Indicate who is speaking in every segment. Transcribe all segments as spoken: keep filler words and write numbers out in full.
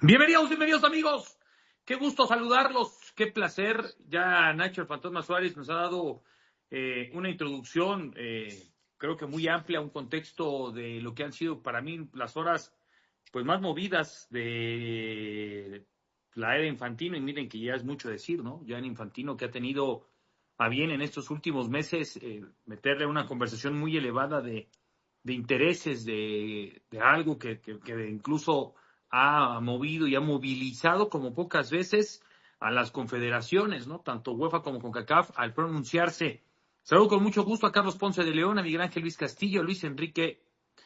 Speaker 1: Bienvenidos, bienvenidos amigos. Qué gusto saludarlos, qué placer. Ya Nacho el Fantasma Suárez nos ha dado eh, una introducción, eh, creo que muy amplia, un contexto de lo que han sido para mí las horas pues más movidas de la era Infantino. Y miren que ya es mucho decir, ¿no? Ya en Infantino que ha tenido a bien en estos últimos meses eh, meterle una conversación muy elevada de, de intereses, de, de algo que, que, que incluso ha movido y ha movilizado como pocas veces a las confederaciones, ¿no? Tanto UEFA como CONCACAF, al pronunciarse. Saludo con mucho gusto a Carlos Ponce de León, a Miguel Ángel Luis Castillo, a Luis Enrique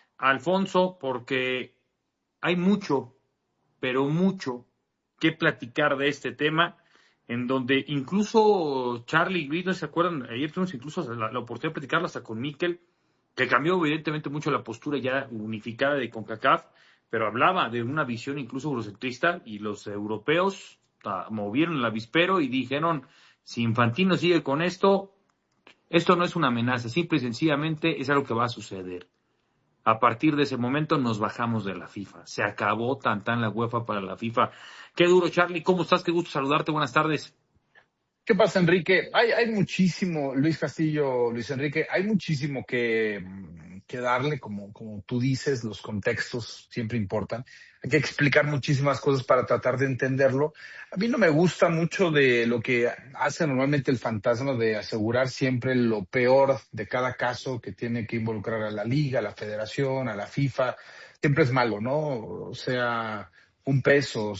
Speaker 1: Alfonso, porque hay mucho, pero mucho que platicar de este tema, en donde incluso Charlie y Luis, ¿no se acuerdan? Ayer tuvimos incluso la, la oportunidad de platicarlo hasta con Mikel, que cambió evidentemente mucho la postura ya unificada de CONCACAF, pero hablaba de una visión incluso eurocentrista, y los europeos ta, movieron el avispero y dijeron, si Infantino sigue con esto, esto no es una amenaza, simple y sencillamente es algo que va a suceder. A partir de ese momento nos bajamos de la FIFA. Se acabó tan tan la UEFA para la FIFA. Qué duro, Charlie. ¿Cómo estás? Qué gusto saludarte. Buenas tardes.
Speaker 2: ¿Qué pasa, Enrique? Hay, hay muchísimo, Luis Castillo, Luis Enrique, hay muchísimo que, que darle, como, como tú dices, los contextos siempre importan. Hay que explicar muchísimas cosas para tratar de entenderlo. A mí no me gusta mucho de lo que hace normalmente el fantasma de asegurar siempre lo peor de cada caso que tiene que involucrar a la liga, a la federación, a la FIFA. Siempre es malo, ¿no? O sea, un peso, o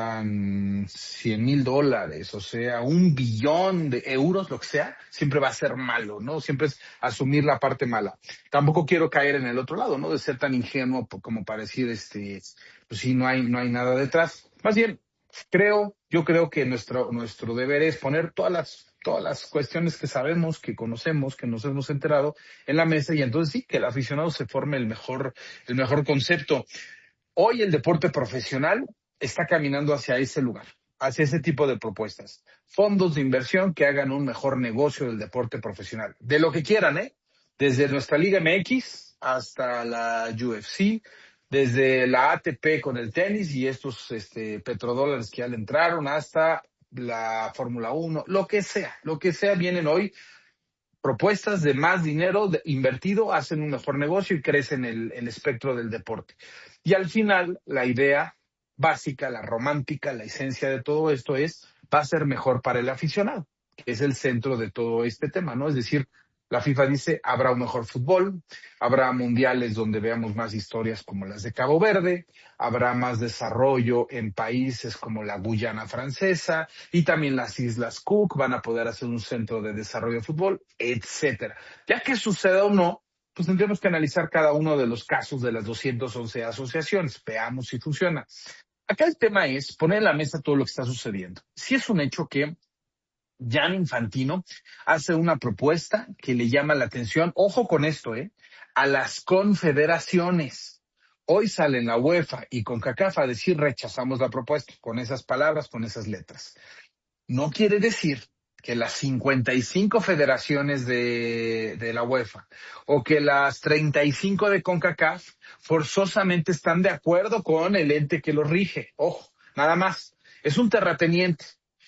Speaker 2: sean cien mil dólares, o sea, un billón de euros, lo que sea, siempre va a ser malo, ¿no? Siempre es asumir la parte mala. Tampoco quiero caer en el otro lado, ¿no? De ser tan ingenuo como para decir, este, pues sí, no hay, no hay nada detrás. Más bien, creo, yo creo que nuestro, nuestro deber es poner todas las todas las cuestiones que sabemos, que conocemos, que nos hemos enterado en la mesa, y entonces sí, que el aficionado se forme el mejor, el mejor concepto. Hoy el deporte profesional está caminando hacia ese lugar, hacia ese tipo de propuestas. Fondos de inversión que hagan un mejor negocio del deporte profesional. De lo que quieran, ¿eh? Desde nuestra Liga M X hasta la U F C, desde la A T P con el tenis y estos este, petrodólares que ya le entraron, hasta la Fórmula Uno, lo que sea, lo que sea, vienen hoy propuestas de más dinero de, invertido, hacen un mejor negocio y crecen el, el espectro del deporte. Y al final, la idea básica, la romántica, la esencia de todo esto es, va a ser mejor para el aficionado, que es el centro de todo este tema, ¿no? Es decir, la FIFA dice, habrá un mejor fútbol, habrá mundiales donde veamos más historias como las de Cabo Verde, habrá más desarrollo en países como la Guyana Francesa, y también las Islas Cook van a poder hacer un centro de desarrollo de fútbol, etcétera. Ya que suceda o no, pues tendremos que analizar cada uno de los casos de las doscientas once asociaciones, veamos si funciona. Acá el tema es poner en la mesa todo lo que está sucediendo. Si es un hecho que Gianni Infantino hace una propuesta que le llama la atención, ojo con esto, ¿eh? A las confederaciones. Hoy salen la UEFA y CONCACAF a decir rechazamos la propuesta, con esas palabras, con esas letras. No quiere decir que las cincuenta y cinco federaciones de, de la UEFA o que las treinta y cinco de CONCACAF forzosamente están de acuerdo con el ente que lo rige. Ojo, nada más. Es un terrateniente.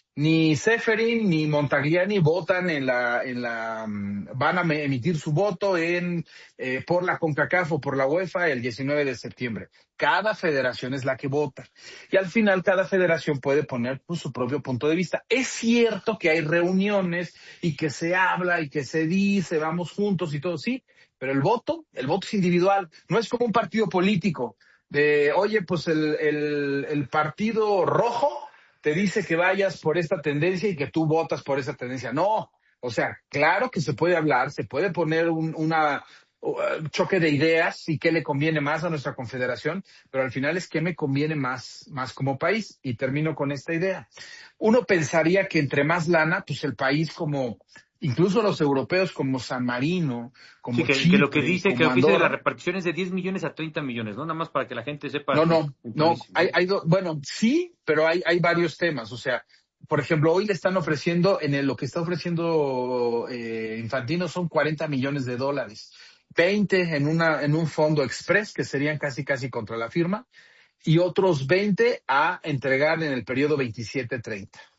Speaker 2: Ni Ceferin ni Montagliani votan en la, en la, van a emitir su voto en, eh, por la CONCACAF o por la UEFA el diecinueve de septiembre. Cada federación es la que vota. Y al final cada federación puede poner pues, su propio punto de vista. Es cierto que hay reuniones y que se habla y que se dice, vamos juntos y todo, sí, pero el voto, el voto es individual. No es como un partido político de, oye, pues el, el, el partido rojo te dice que vayas por esta tendencia y que tú votas por esa tendencia. No, o sea, claro que se puede hablar, se puede poner un una, uh, choque de ideas y qué le conviene más a nuestra confederación, pero al final es qué me conviene más, más como país. Y termino con esta idea. Uno pensaría que entre más lana, pues el país como, incluso los europeos como San Marino, como
Speaker 1: Sí, que, que lo que
Speaker 2: Chipre,
Speaker 1: dice, que
Speaker 2: como
Speaker 1: lo que dice de la
Speaker 2: Andorra.
Speaker 1: repartición es de diez millones a treinta millones, ¿no? Nada más para que la gente sepa
Speaker 2: No,
Speaker 1: que
Speaker 2: no, no,
Speaker 1: puntualice,
Speaker 2: hay,
Speaker 1: ¿no?
Speaker 2: hay do- bueno, sí, pero hay, hay varios temas. O sea, por ejemplo, hoy le están ofreciendo, en el- lo que está ofreciendo eh, Infantino son cuarenta millones de dólares, veinte en una, en un fondo express, que serían casi, casi contra la firma, y otros veinte a entregar en el periodo veintisiete treinta.